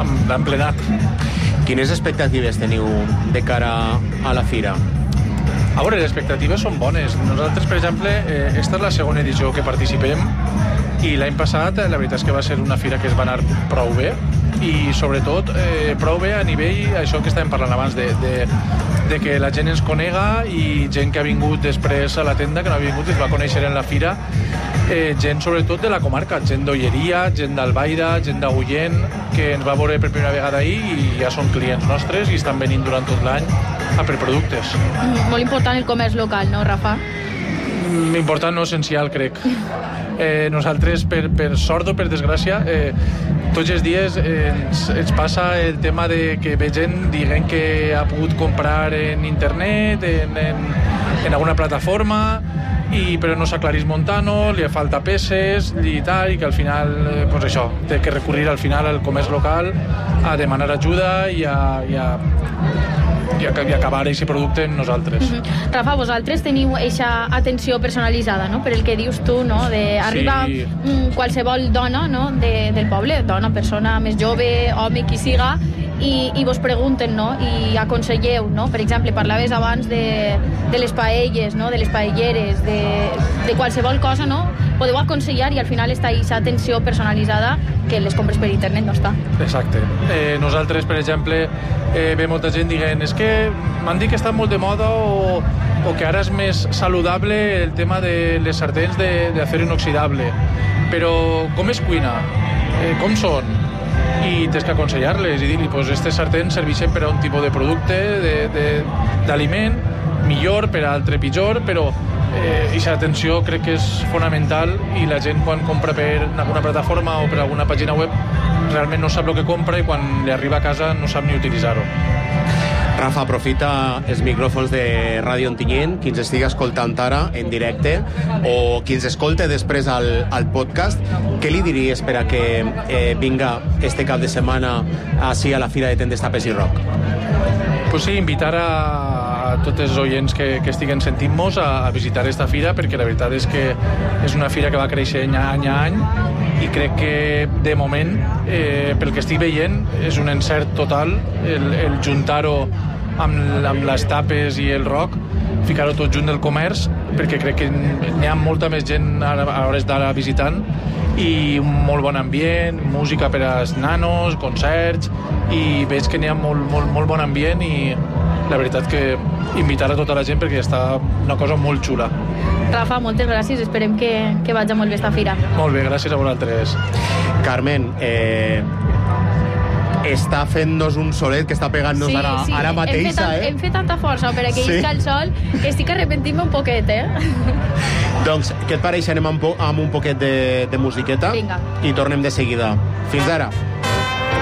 l'han plenat. Quines expectatives teniu de cara a la fira? A veure, les expectatives són bones. Nosaltres, per exemple, esta és la segona edició que participem i l'any passat la veritat és que va ser una fira que es va anar prou bé i sobretot prou bé a nivell, això que estàvem parlant abans, de que la gent ens conega i gent que ha vingut després a la tenda, que no ha vingut i es va conèixer en la fira, gent sobretot de la comarca, gent d'Olleria, gent d'Albaida, gent d'Agullent, que ens va veure per primera vegada ahir i ja són clients nostres i estan venint durant tot l'any a per productes. Molt important el comerç local, no, Rafa? Important, no essencial, crec. Nosaltres, per sort o per desgràcia, tots els dies ens passa el tema de que ve gent dient que ha pogut comprar en internet, en alguna plataforma, però no s'aclarís Montano, li falta peces i tal, i que al final, pues això, té que recurrir al final al comerç local a demanar ajuda i acabar aquest producte amb nosaltres. Rafa, vosaltres teniu eixa atenció personalitzada, no? Per el que dius tu, no? Arriba qualsevol dona, no? Del poble, dona, persona més jove, home, qui siga, i vos pregunten, no? I aconselleu, no? Per exemple, parlaves abans de les paelles, no? De les paelleres, de qualsevol cosa, no? Podeu aconsellar i al final està aquesta atenció personalitzada que les compres per internet no està. Exacte. Nosaltres, per exemple, ve molta gent dient és que m'han dit que està molt de moda o que ara és més saludable el tema de les sartens d'acer inoxidable. Però com es cuina? Com són? I tens que aconsellar-les i dir-li pues, aquestes sartens serveixen per a un tipus de producte, d'aliment, millor, per a altre pitjor, però aquesta atenció crec que és fonamental i la gent quan compra per alguna plataforma o per alguna pàgina web realment no sap el que compra i quan li arriba a casa no sap ni utilitzar-ho. Rafa, aprofita els micròfons de Ràdio Ontinyent, qui ens estigui escoltant ara en directe o qui ens escolte després al podcast, què li diries per a que vinga este cap de setmana així a la Fira de Tendes, Tapes i Rock? Pues sí, invitar a tots els oients que estiguen sentint-nos a visitar esta fira, perquè la veritat és que és una fira que va créixer any a any i crec que de moment, pel que estic veient, és un encert total el juntar-ho amb les tapes i el rock, ficar-ho tot junt del comerç, perquè crec que n'hi ha molta més gent a hores d'ara visitant i un molt bon ambient, música per als nanos, concerts, i veig que n'hi ha molt bon ambient i la veritat que invitar a tota la gent perquè està una cosa molt xula. Rafa, moltes gràcies, esperem que vagi molt bé esta fira. Molt bé, gràcies a vosaltres. Carmen, està fent-nos un solet que està pegant-nos ara mateix, hem fet tanta força per que isca el sol que estic arrepentint-me un poquet, Doncs, què et pareix? Anem amb un poquet de musiqueta? Vinga. I tornem de seguida. Fins ara.